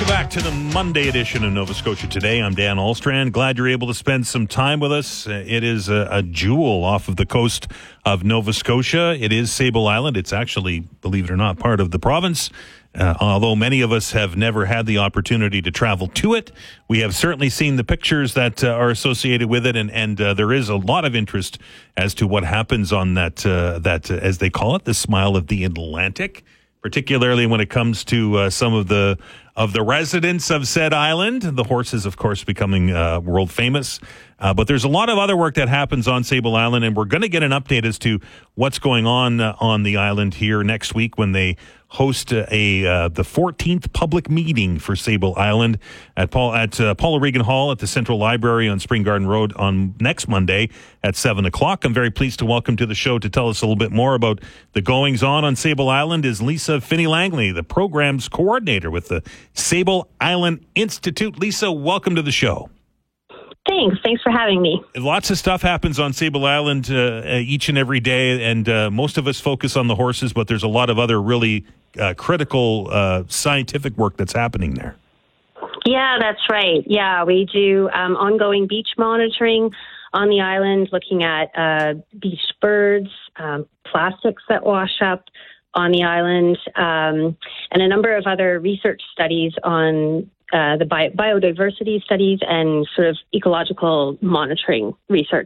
Welcome back to the Monday edition of Nova Scotia Today. I'm Dan Alstrand. Glad you're able to spend some time with us. It is a jewel off of the coast of Nova Scotia. It is Sable Island. It's actually, believe it or not, part of the province. Although many of us have never had the opportunity to travel to it, we have certainly seen the pictures that are associated with it, and there is a lot of interest as to what happens on that, as they call it, the Smile of the Atlantic, particularly when it comes to some of the residents of said island. The horses, of course, becoming world famous. But there's a lot of other work that happens on Sable Island, and we're going to get an update as to what's going on the island here next week when they host the 14th public meeting for Sable Island at Paul O'Regan Hall at the Central Library on Spring Garden Road on next Monday at 7 o'clock. I'm very pleased to welcome to the show to tell us a little bit more about the goings-on Sable Island is Lisa Finney-Langley, the program's coordinator with the Sable Island Institute. Lisa, welcome to the show. Thanks for having me. Lots of stuff happens on Sable Island each and every day, and most of us focus on the horses, but there's a lot of other really critical scientific work that's happening there. Yeah, that's right. Yeah, we do ongoing beach monitoring on the island, looking at beach birds, plastics that wash up on the island, and a number of other research studies on the biodiversity studies and sort of ecological monitoring research.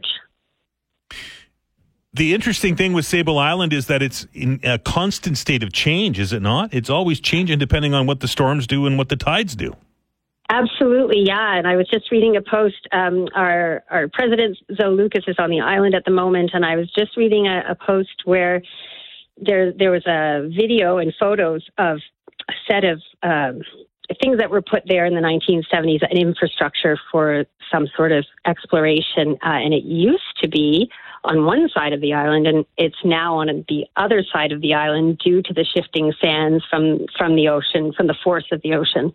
The interesting thing with Sable Island is that it's in a constant state of change, is it not? It's always changing depending on what the storms do and what the tides do. Absolutely, yeah. And I was just reading a post. Our president, Zoe Lucas, is on the island at the moment, and I was just reading a post where there was a video and photos of a set of things that were put there in the 1970s, an infrastructure for some sort of exploration. And it used to be on one side of the island, and it's now on the other side of the island due to the shifting sands from the ocean, from the force of the ocean.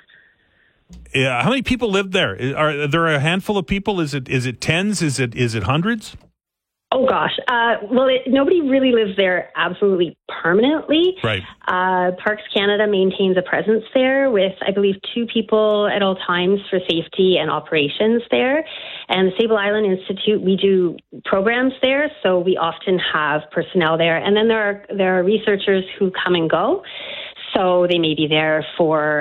Yeah, how many people live there? Are there a handful of people? Is it tens? Is it hundreds? Oh, gosh. Nobody really lives there absolutely permanently. Right. Parks Canada maintains a presence there with, I believe, 2 people at all times for safety and operations there. And the Sable Island Institute, we do programs there, so we often have personnel there. And then there are researchers who come and go. So they may be there for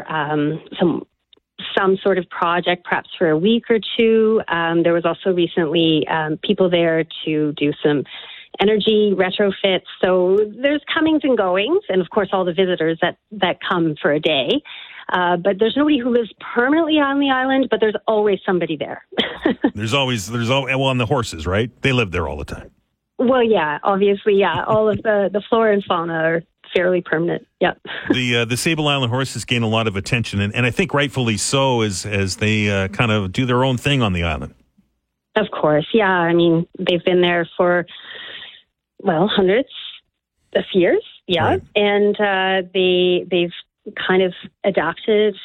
some sort of project, perhaps for a week or two. There was also recently people there to do some energy retrofits. So there's comings and goings, and of course all the visitors that come for a day. But there's nobody who lives permanently on the island, but there's always somebody there. there's always, on the horses, right? They live there all the time. Well, yeah, obviously, yeah. All of the flora and fauna are fairly permanent. Yep. The Sable Island horses gain a lot of attention, and I think rightfully so, as they kind of do their own thing on the island. Of course, yeah. I mean, they've been there for hundreds of years, yeah, right. And they've kind of adapted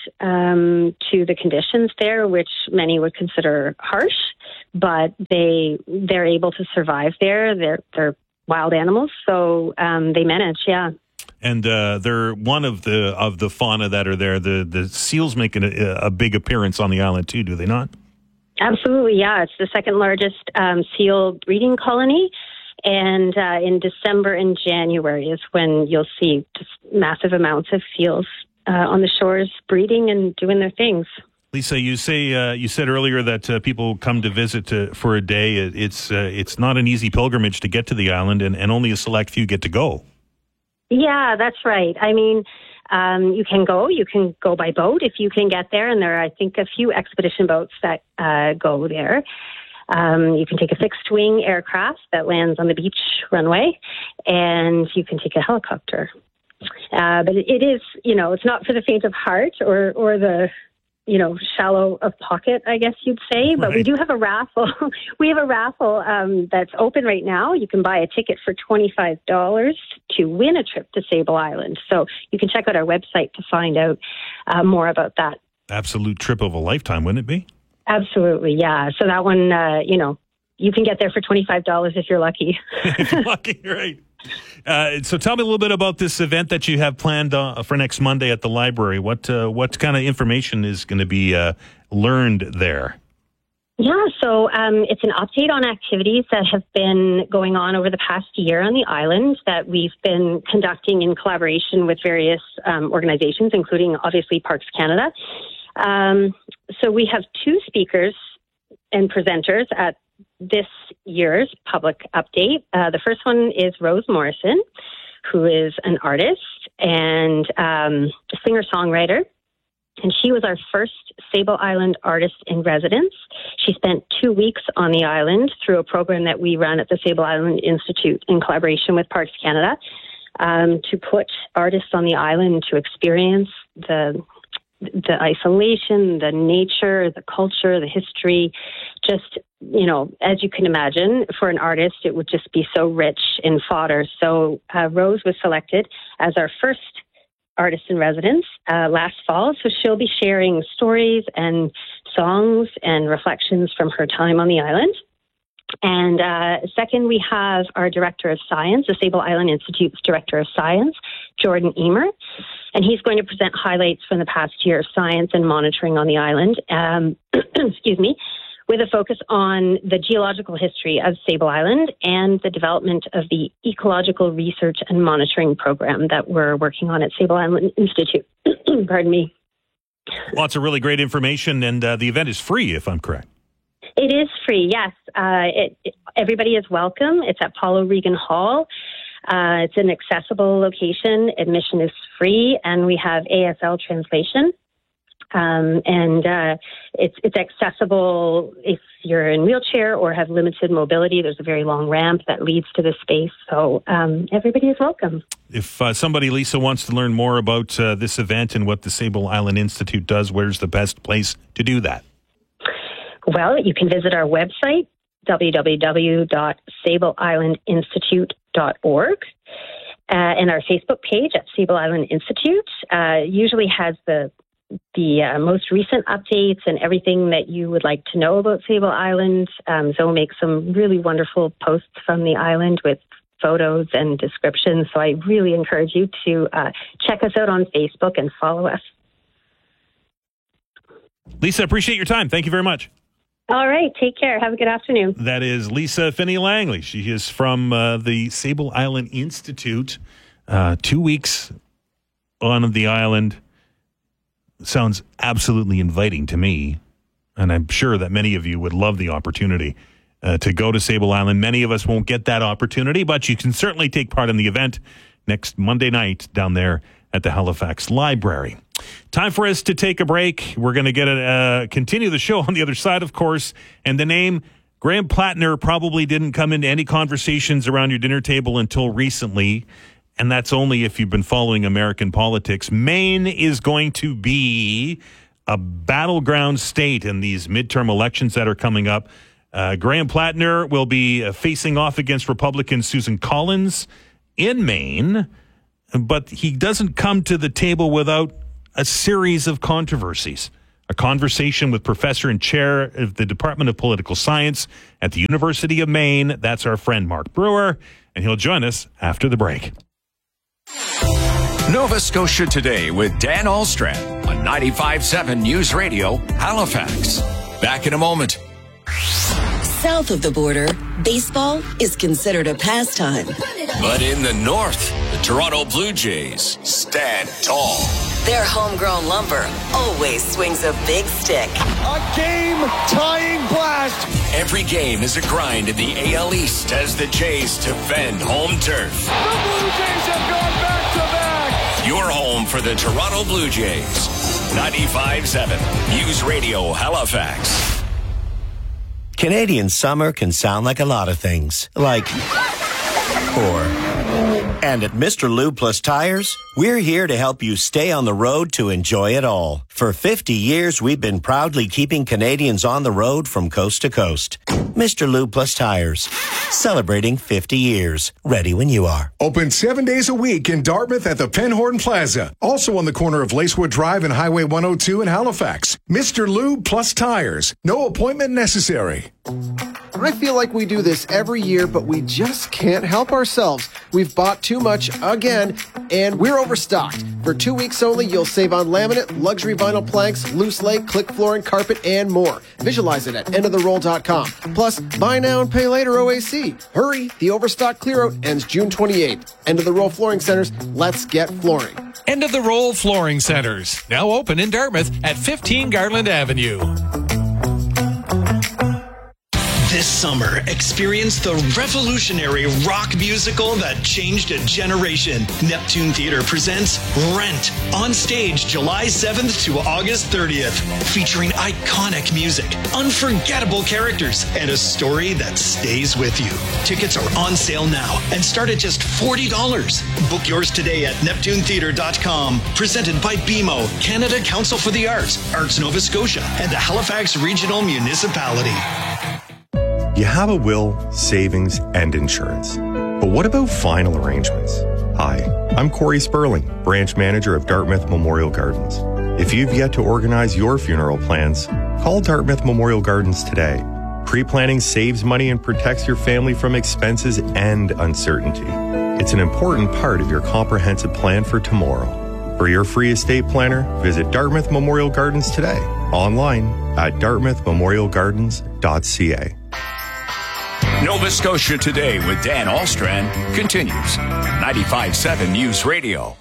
to the conditions there, which many would consider harsh, but they're able to survive there. They're wild animals, so they manage, yeah. And they're one of the fauna that are there. The seals make a big appearance on the island too, do they not? Absolutely, yeah. It's the second largest seal breeding colony. And in December and January is when you'll see just massive amounts of seals on the shores breeding and doing their things. Lisa, you said earlier that people come to visit for a day. It's not an easy pilgrimage to get to the island, and only a select few get to go. Yeah, that's right. I mean, you can go by boat if you can get there, and there are, I think, a few expedition boats that go there. You can take a fixed-wing aircraft that lands on the beach runway, and you can take a helicopter. But it is, it's not for the faint of heart or the, shallow of pocket, I guess you'd say. But we do have a raffle. We have a raffle that's open right now. You can buy a ticket for $25 to win a trip to Sable Island. So you can check out our website to find out more about that. Absolute trip of a lifetime, wouldn't it be? Absolutely, yeah. So that one, you can get there for $25 if you're lucky. If you're lucky, right. So tell me a little bit about this event that you have planned for next Monday at the library. What kind of information is going to be learned there? Yeah, so it's an update on activities that have been going on over the past year on the island that we've been conducting in collaboration with various organizations, including obviously Parks Canada. So we have 2 speakers and presenters at this year's public update. The first one is Rose Morrison, who is an artist and singer-songwriter. And she was our first Sable Island artist in residence. She spent 2 weeks on the island through a program that we run at the Sable Island Institute in collaboration with Parks Canada to put artists on the island to experience the isolation, the nature, the culture, the history. Just, as you can imagine, for an artist, it would just be so rich in fodder. So Rose was selected as our first artist in residence last fall. So she'll be sharing stories and songs and reflections from her time on the island. And second, we have our Director of Science, the Sable Island Institute's Director of Science, Jordan Emer. And he's going to present highlights from the past year of science and monitoring on the island, excuse me, with a focus on the geological history of Sable Island and the development of the ecological research and monitoring program that we're working on at Sable Island Institute. Pardon me. Lots of really great information, and the event is free, if I'm correct. It is free, yes. Everybody is welcome. It's at Paul O'Regan Hall. It's an accessible location. Admission is free, and we have ASL translation. It's accessible if you're in a wheelchair or have limited mobility. There's a very long ramp that leads to the space, so everybody is welcome. If somebody, Lisa, wants to learn more about this event and what the Sable Island Institute does, where's the best place to do that? Well, you can visit our website, www.sableislandinstitute.org. And our Facebook page at Sable Island Institute usually has the most recent updates and everything that you would like to know about Sable Island. Zoe makes some really wonderful posts from the island with photos and descriptions. So I really encourage you to check us out on Facebook and follow us. Lisa, appreciate your time. Thank you very much. All right. Take care. Have a good afternoon. That is Lisa Finney-Langley. She is from the Sable Island Institute. 2 weeks on the island. Sounds absolutely inviting to me. And I'm sure that many of you would love the opportunity to go to Sable Island. Many of us won't get that opportunity, but you can certainly take part in the event next Monday night down there at the Halifax Library. Time for us to take a break. We're going to continue the show on the other side, of course. And the name Graham Plattner probably didn't come into any conversations around your dinner table until recently. And that's only if you've been following American politics. Maine is going to be a battleground state in these midterm elections that are coming up. Graham Plattner will be facing off against Republican Susan Collins in Maine. But he doesn't come to the table without a series of controversies. A conversation with professor and chair of the Department of Political Science at the University of Maine. That's our friend Mark Brewer, and he'll join us after the break. Nova Scotia Today with Dan Ahlstrand on 95.7 News Radio, Halifax. Back in a moment. South of the border, baseball is considered a pastime. But in the north, the Toronto Blue Jays stand tall. Their homegrown lumber always swings a big stick. A game-tying blast. Every game is a grind in the AL East as the Jays defend home turf. The Blue Jays have gone back-to-back. Your home for the Toronto Blue Jays. 95.7 News Radio, Halifax. Canadian summer can sound like a lot of things. Like, or And at Mr. Lube Plus Tires, we're here to help you stay on the road to enjoy it all. For 50 years, we've been proudly keeping Canadians on the road from coast to coast. Mr. Lube Plus Tires, celebrating 50 years. Ready when you are. Open 7 days a week in Dartmouth at the Penhorn Plaza. Also on the corner of Lacewood Drive and Highway 102 in Halifax. Mr. Lube Plus Tires. No appointment necessary. I feel like we do this every year, but we just can't help ourselves. We've bought too much again, and we're overstocked. For 2 weeks only, you'll save on laminate, luxury vinyl planks, loose lake, click flooring, carpet, and more. Visualize it at endoftheroll.com. Plus, buy now and pay later OAC. Hurry, the overstock clearout ends June 28th. End of the Roll Flooring Centers, let's get flooring. End of the Roll Flooring Centers, now open in Dartmouth at 15 Garland Avenue. This summer, experience the revolutionary rock musical that changed a generation. Neptune Theatre presents Rent on stage July 7th to August 30th, featuring iconic music, unforgettable characters, and a story that stays with you. Tickets are on sale now and start at just $40. Book yours today at NeptuneTheatre.com. Presented by BMO, Canada Council for the Arts, Arts Nova Scotia, and the Halifax Regional Municipality. You have a will, savings, and insurance. But what about final arrangements? Hi, I'm Corey Sperling, branch manager of Dartmouth Memorial Gardens. If you've yet to organize your funeral plans, call Dartmouth Memorial Gardens today. Pre-planning saves money and protects your family from expenses and uncertainty. It's an important part of your comprehensive plan for tomorrow. For your free estate planner, visit Dartmouth Memorial Gardens today, online at dartmouthmemorialgardens.ca. Nova Scotia Today with Dan Alstrand continues. 95.7 News Radio.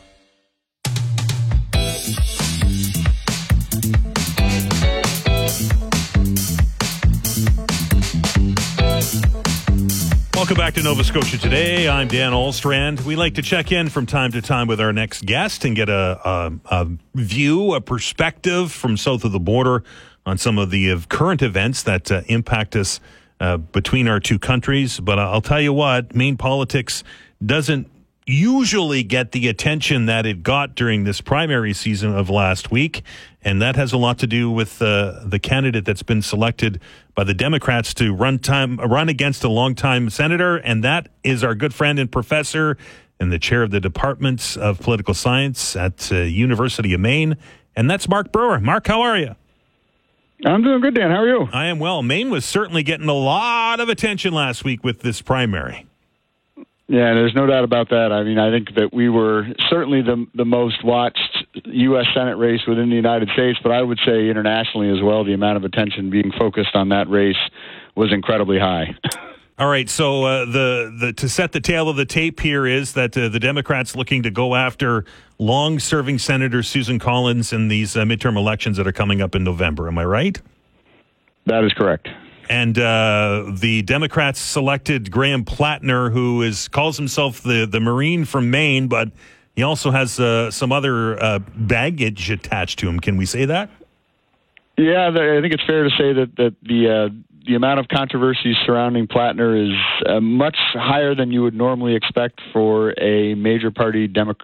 Welcome back to Nova Scotia Today. I'm Dan Alstrand. We like to check in from time to time with our next guest and get a view, a perspective from south of the border on some of the current events that impact us between our two countries. But I'll tell you what, Maine politics doesn't usually get the attention that it got during this primary season of last week. And that has a lot to do with the candidate that's been selected by the Democrats to run against a longtime senator. And that is our good friend and professor and the chair of the Department of Political Science at University of Maine. And that's Mark Brewer. Mark, how are you? I'm doing good, Dan. How are you? I am well. Maine was certainly getting a lot of attention last week with this primary. Yeah, there's no doubt about that. I mean, I think that we were certainly the most watched U.S. Senate race within the United States, but I would say internationally as well, the amount of attention being focused on that race was incredibly high. All right, so the to set the tail of the tape here is that the Democrats looking to go after long-serving Senator Susan Collins in these midterm elections that are coming up in November. Am I right? That is correct. And the Democrats selected Graham Plattner, who calls himself the Marine from Maine, but he also has some other baggage attached to him. Can we say that? Yeah, I think it's fair to say that the amount of controversy surrounding Plattner is much higher than you would normally expect for a major party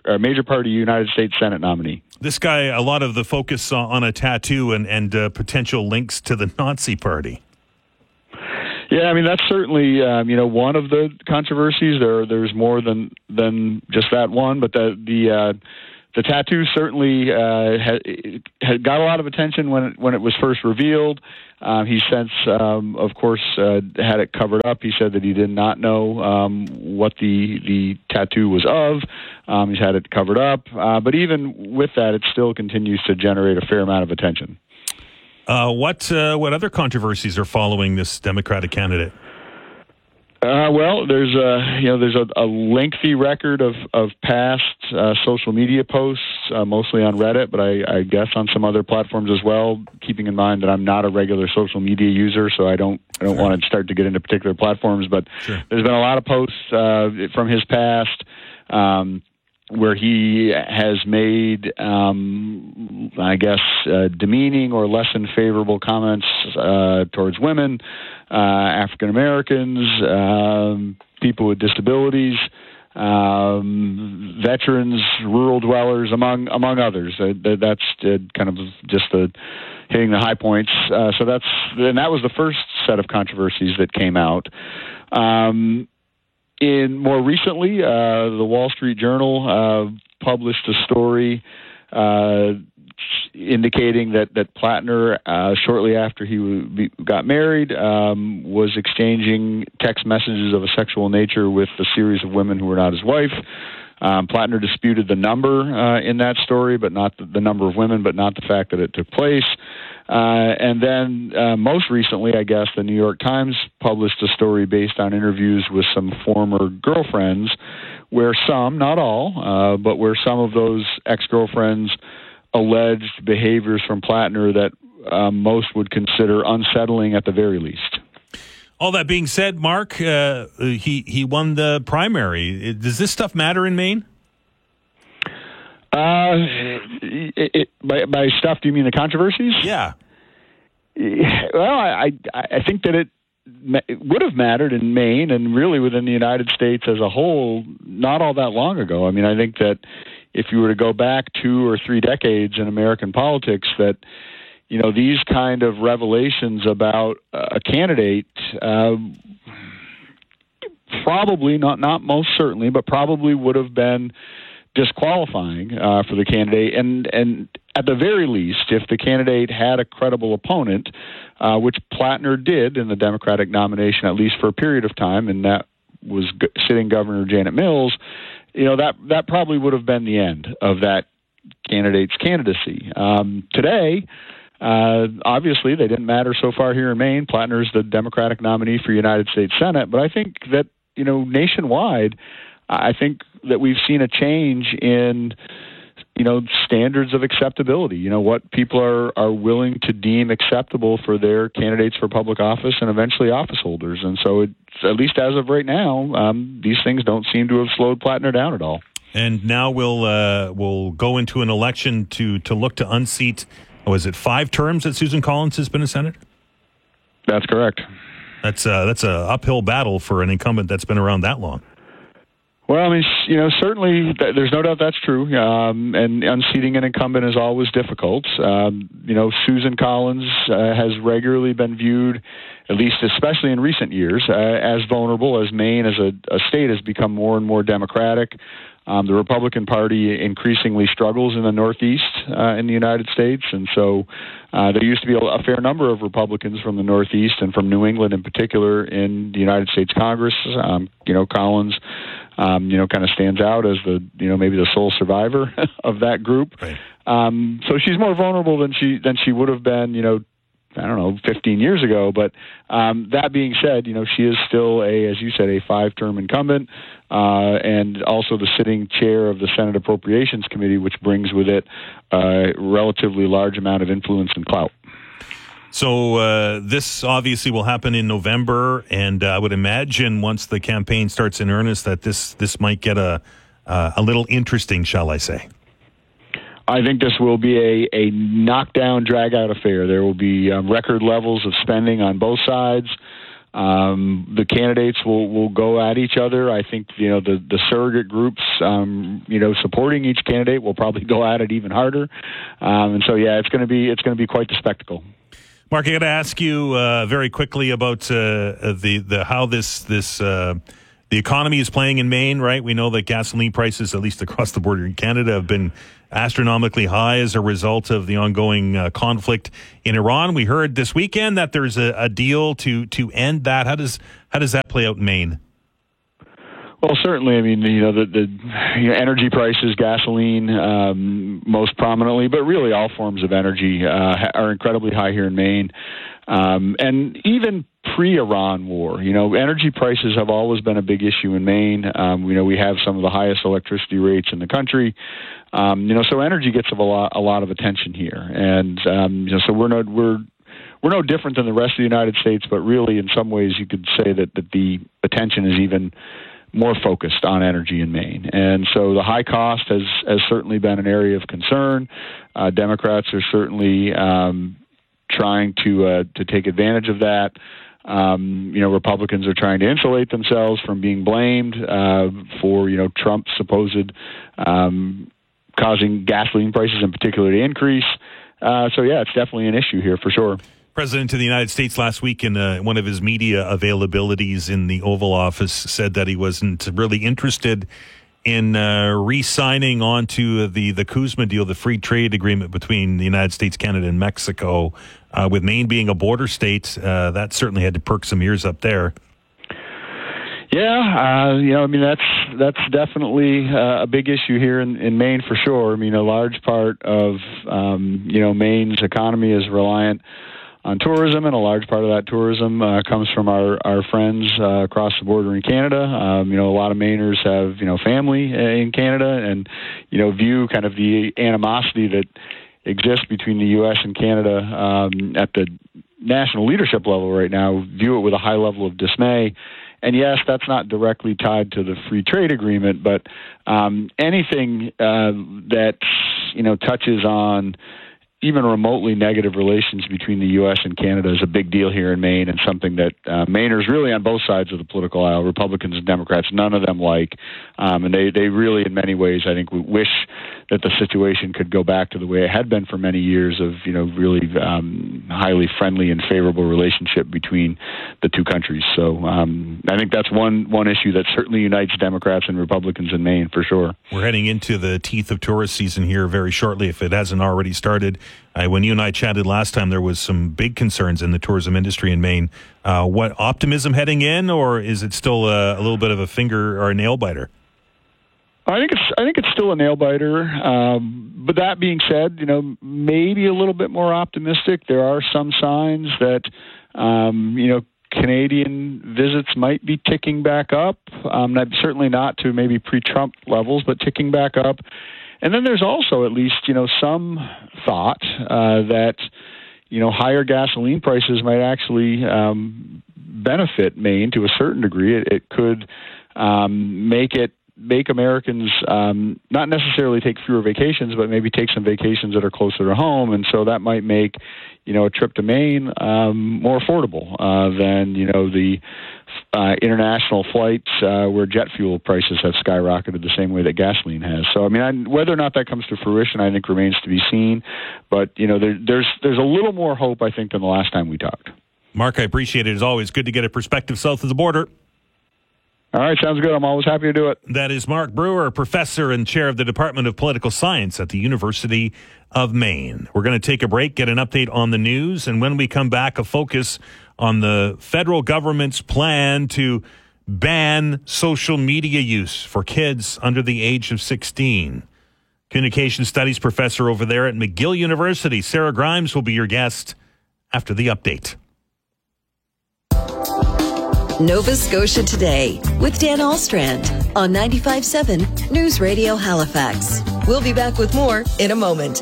United States Senate nominee. This guy, a lot of the focus on a tattoo and potential links to the Nazi Party. Yeah, I mean that's certainly one of the controversies. There's more than just that one, but the tattoo certainly had got a lot of attention when it was first revealed. He since, of course, had it covered up. He said that he did not know what the tattoo was of. He's had it covered up, but even with that, it still continues to generate a fair amount of attention. What other controversies are following this Democratic candidate? Well, there's a lengthy record of past social media posts, mostly on Reddit, but I guess on some other platforms as well. Keeping in mind that I'm not a regular social media user, so I don't want to start to get into particular platforms. But There's been a lot of posts from his past. Where he has made, demeaning or less than favorable comments towards women, African Americans, people with disabilities, veterans, rural dwellers, among others. That's kind of just hitting the high points. So that was the first set of controversies that came out. In more recently, the Wall Street Journal published a story indicating that Plattner, shortly after he got married, was exchanging text messages of a sexual nature with a series of women who were not his wife. Plattner disputed the number in that story, but not the number of women, but not the fact that it took place. And then most recently, I guess, the New York Times published a story based on interviews with some former girlfriends where some, not all, but where some of those ex-girlfriends alleged behaviors from Plattner that most would consider unsettling at the very least. All that being said, Mark, he won the primary. Does this stuff matter in Maine? By stuff, do you mean the controversies? Yeah. Well, I think that it would have mattered in Maine and really within the United States as a whole not all that long ago. I mean, I think that if you were to go back 2 or 3 decades in American politics, that these kind of revelations about a candidate probably, not most certainly, but probably would have been disqualifying for the candidate. And at the very least, if the candidate had a credible opponent, which Plattner did in the Democratic nomination, at least for a period of time, and that was sitting Governor Janet Mills, that probably would have been the end of that candidate's candidacy. Today, obviously, they didn't matter so far here in Maine. Plattner is the Democratic nominee for United States Senate, but I think that, nationwide, I think that we've seen a change in, standards of acceptability, what people are willing to deem acceptable for their candidates for public office and eventually office holders. And so it's, at least as of right now, these things don't seem to have slowed Plattner down at all. And now we'll go into an election to look to unseat, was it 5 terms that Susan Collins has been a senator? That's correct. That's a uphill battle for an incumbent that's been around that long. Well, I mean, certainly there's no doubt that's true. And unseating an incumbent is always difficult. Susan Collins has regularly been viewed, at least especially in recent years, as vulnerable as Maine as a state has become more and more Democratic. The Republican Party increasingly struggles in the Northeast in the United States, and so there used to be a fair number of Republicans from the Northeast and from New England in particular in the United States Congress. Collins, kind of stands out as maybe the sole survivor of that group. Right. So she's more vulnerable than she would have been, 15 years ago. But that being said, she is still as you said, a 5-term incumbent, and also the sitting chair of the Senate Appropriations Committee, which brings with it a relatively large amount of influence and clout. So this obviously will happen in November, and I would imagine once the campaign starts in earnest that this might get a little interesting, shall I say. I think this will be a knockdown, drag-out affair. There will be record levels of spending on both sides. The candidates will go at each other. I think the surrogate groups supporting each candidate will probably go at it even harder. And so it's going to be quite the spectacle. Mark, I got to ask you very quickly about the how the economy is playing in Maine. Right, we know that gasoline prices, at least across the border in Canada, have been astronomically high as a result of the ongoing conflict in Iran. We heard this weekend that there's a deal to end that. How does that play out in Maine? Well, certainly. I mean, the energy prices, gasoline, most prominently, but really all forms of energy are incredibly high here in Maine. And even pre-Iran war, energy prices have always been a big issue in Maine. We have some of the highest electricity rates in the country. So energy gets a lot of attention here, and so we're no different than the rest of the United States, but really, in some ways, you could say that the attention is even more focused on energy in Maine. And so the high cost has certainly been an area of concern. Democrats are certainly trying to take advantage of that. Republicans are trying to insulate themselves from being blamed for, Trump's supposed causing gasoline prices in particular to increase. It's definitely an issue here for sure. President of the United States last week in one of his media availabilities in the Oval Office said that he wasn't really interested in re-signing onto the Kuzma deal, the free trade agreement between the United States, Canada, and Mexico. With Maine being a border state, that certainly had to perk some ears up there. Yeah, that's definitely a big issue here in Maine for sure. I mean, a large part of Maine's economy is reliant on tourism, and a large part of that tourism comes from our friends across the border in Canada. A lot of Mainers have family in Canada, and view kind of the animosity that exists between the U.S. and Canada at the national leadership level right now. View it with a high level of dismay. And yes, that's not directly tied to the free trade agreement, but anything that touches on even remotely negative relations between the U.S. and Canada is a big deal here in Maine, and something that Mainers really on both sides of the political aisle, Republicans and Democrats, none of them like. And they really, in many ways, I think, wish that the situation could go back to the way it had been for many years of, really highly friendly and favorable relationship between the two countries. So I think that's one issue that certainly unites Democrats and Republicans in Maine for sure. We're heading into the teeth of tourist season here very shortly, if it hasn't already started. When you and I chatted last time, there was some big concerns in the tourism industry in Maine. What, optimism heading in, or is it still a little bit of a finger or a nail biter? I think it's still a nail biter. But that being said, maybe a little bit more optimistic. There are some signs that Canadian visits might be ticking back up. Certainly not to maybe pre-Trump levels, but ticking back up. And then there's also at least, some thought that, higher gasoline prices might actually benefit Maine to a certain degree. It could make Americans not necessarily take fewer vacations, but maybe take some vacations that are closer to home. And so that might make, a trip to Maine more affordable than, the international flights where jet fuel prices have skyrocketed the same way that gasoline has. So, whether or not that comes to fruition, I think remains to be seen. But, there's a little more hope, I think, than the last time we talked. Mark, I appreciate it. As always, good to get a perspective south of the border. All right, sounds good. I'm always happy to do it. That is Mark Brewer, professor and chair of the Department of Political Science at the University of Maine. We're going to take a break, get an update on the news, and when we come back, a focus on the federal government's plan to ban social media use for kids under the age of 16. Communication Studies professor over there at McGill University, Sarah Grimes, will be your guest after the update. Nova Scotia Today with Dan Alstrand on 95.7 News Radio Halifax. We'll be back with more in a moment.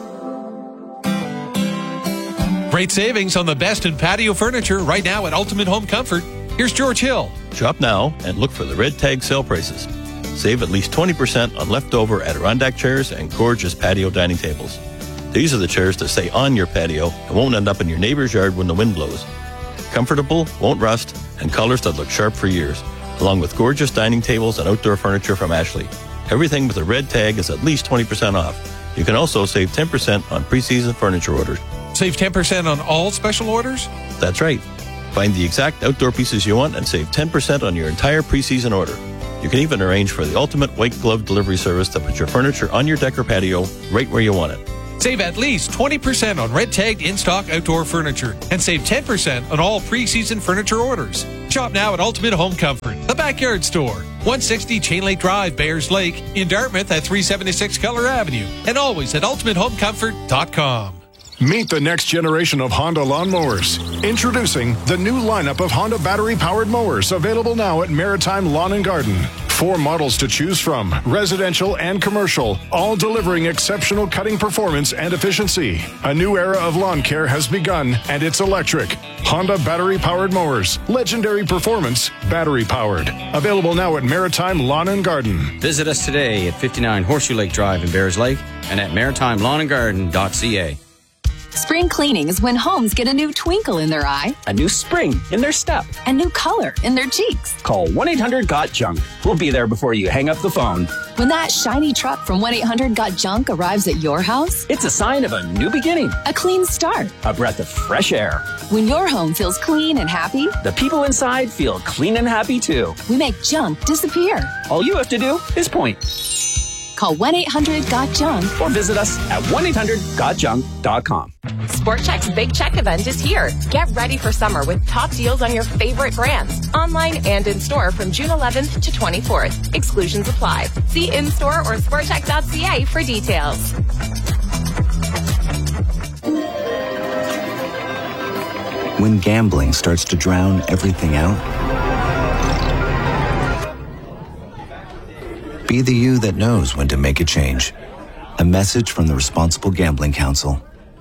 Great savings on the best in patio furniture right now at Ultimate Home Comfort. Here's George Hill. Shop now and look for the red tag sale prices. Save at least 20% on leftover Adirondack chairs and gorgeous patio dining tables. These are the chairs that stay on your patio and won't end up in your neighbor's yard when the wind blows. Comfortable, won't rust, and colors that look sharp for years, along with gorgeous dining tables and outdoor furniture from Ashley. Everything with a red tag is at least 20% off. You can also save 10% on pre-season furniture orders. Save 10% on all special orders? That's right. Find the exact outdoor pieces you want and save 10% on your entire pre-season order. You can even arrange for the ultimate white glove delivery service that puts your furniture on your deck or patio right where you want it. Save at least 20% on red-tagged in-stock outdoor furniture and save 10% on all pre-season furniture orders. Shop now at Ultimate Home Comfort, the backyard store, 160 Chain Lake Drive, Bayers Lake, in Dartmouth at 376 Keller Avenue, and always at ultimatehomecomfort.com. Meet the next generation of Honda lawnmowers. Introducing the new lineup of Honda battery-powered mowers, available now at Maritime Lawn and Garden. 4 models to choose from, residential and commercial, all delivering exceptional cutting performance and efficiency. A new era of lawn care has begun, and it's electric. Honda battery-powered mowers. Legendary performance, battery-powered. Available now at Maritime Lawn and Garden. Visit us today at 59 Horseshoe Lake Drive in Bayers Lake and at maritimelawnandgarden.ca. Spring cleaning is when homes get a new twinkle in their eye, a new spring in their step, a new color in their cheeks. Call 1-800-GOT-JUNK. We'll be there before you hang up the phone. When that shiny truck from 1-800-GOT-JUNK arrives at your house, it's a sign of a new beginning, a clean start, a breath of fresh air. When your home feels clean and happy, the people inside feel clean and happy too. We make junk disappear. All you have to do is point. Call 1-800-GOT-JUNK or visit us at 1-800-GOTJUNK.com. Sport Chek's Big Check event is here. Get ready for summer with top deals on your favorite brands, online and in store from June 11th to 24th. Exclusions apply. See in-store or sportchek.ca for details. When gambling starts to drown everything out, be the you that knows when to make a change. A message from the Responsible Gambling Council.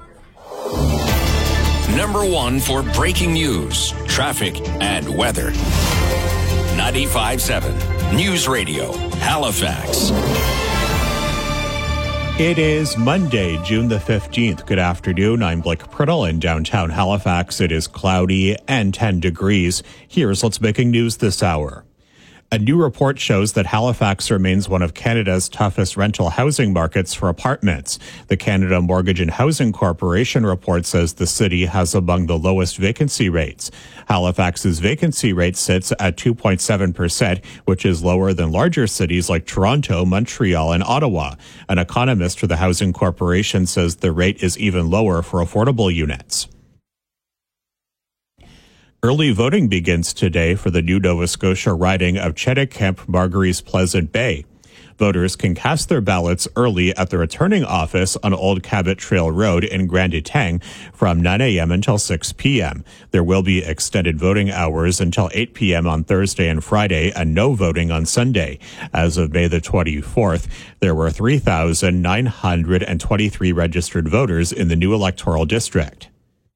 Number 1 for breaking news, traffic, and weather. 95.7 News Radio, Halifax. It is Monday, June the 15th. Good afternoon. I'm Blake Priddle in downtown Halifax. It is cloudy and 10 degrees. Here's what's making news this hour. A new report shows that Halifax remains one of Canada's toughest rental housing markets for apartments. The Canada Mortgage and Housing Corporation report says the city has among the lowest vacancy rates. Halifax's vacancy rate sits at 2.7%, which is lower than larger cities like Toronto, Montreal, and Ottawa. An economist for the Housing Corporation says the rate is even lower for affordable units. Early voting begins today for the new Nova Scotia riding of Cheticamp-Margaries Pleasant Bay. Voters can cast their ballots early at the returning office on Old Cabot Trail Road in Grand Etang from 9 a.m. until 6 p.m. There will be extended voting hours until 8 p.m. on Thursday and Friday and no voting on Sunday. As of May the 24th, there were 3,923 registered voters in the new electoral district.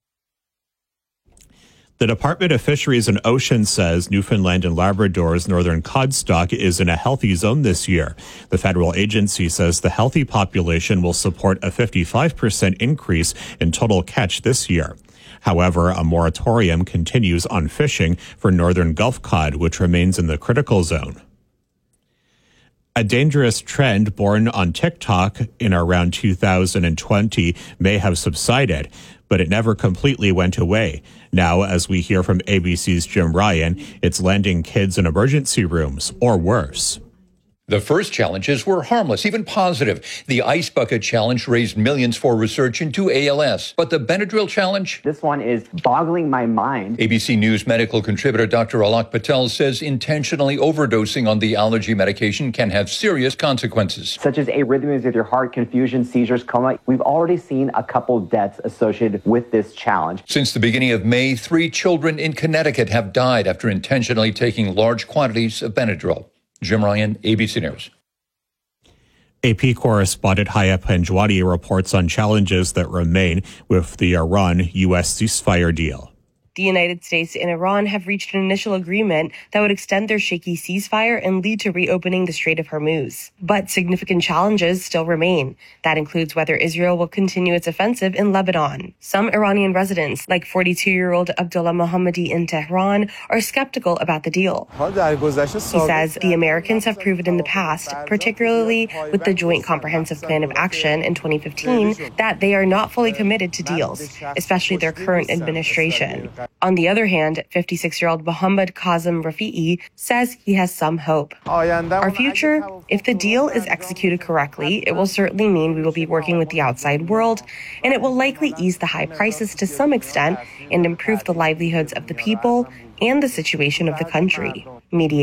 The Department of Fisheries and Oceans says Newfoundland and Labrador's northern cod stock is in a healthy zone this year. The federal agency says the healthy population will support a 55% increase in total catch this year. However, a moratorium continues on fishing for northern Gulf cod, which remains in the critical zone. A dangerous trend born on TikTok in around 2020 may have subsided, but it never completely went away. Now, as we hear from ABC's Jim Ryan, it's landing kids in emergency rooms, or worse. The first challenges were harmless, even positive. The Ice Bucket Challenge raised millions for research into ALS. But the Benadryl Challenge? This one is boggling my mind. ABC News medical contributor Dr. Alok Patel says intentionally overdosing on the allergy medication can have serious consequences. Such as arrhythmias with your heart, confusion, seizures, coma. We've already seen a couple deaths associated with this challenge. Since the beginning of May, 3 children in Connecticut have died after intentionally taking large quantities of Benadryl. Jim Ryan, ABC News. AP correspondent Haya Panjwani reports on challenges that remain with the Iran-U.S. ceasefire deal. The United States and Iran have reached an initial agreement that would extend their shaky ceasefire and lead to reopening the Strait of Hormuz. But significant challenges still remain. That includes whether Israel will continue its offensive in Lebanon. Some Iranian residents, like 42-year-old Abdullah Mohammadi in Tehran, are skeptical about the deal. He says the Americans have proven in the past, particularly with the Joint Comprehensive Plan of Action in 2015, that they are not fully committed to deals, especially their current administration. On the other hand, 56-year-old Mohammad Kazem Rafi'i says he has some hope. Our future, if the deal is executed correctly, it will certainly mean we will be working with the outside world, and it will likely ease the high prices to some extent and improve the livelihoods of the people and the situation of the country.